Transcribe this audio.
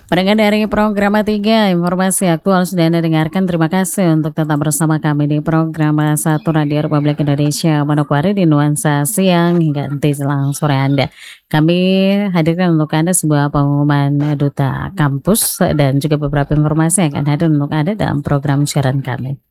Pendengar dari program A3, informasi aktual sudah Anda dengarkan. Terima kasih untuk tetap bersama kami di program A1 Radio Republik Indonesia Manokwari di nuansa siang hingga nanti jelang sore Anda. Kami hadirkan untuk Anda sebuah pengumuman duta kampus dan juga beberapa informasi yang akan hadir untuk Anda dalam program siaran kami.